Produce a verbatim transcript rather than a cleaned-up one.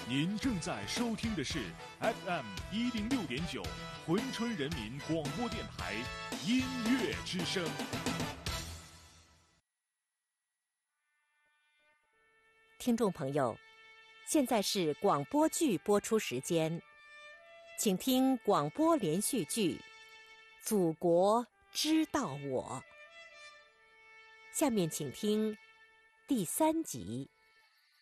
您正在收听的是 F M 一零六点九珲春人民广播电台音乐之声。 听众朋友，现在是广播剧播出时间，请听广播连续剧《祖国知道我》。下面请听第三集。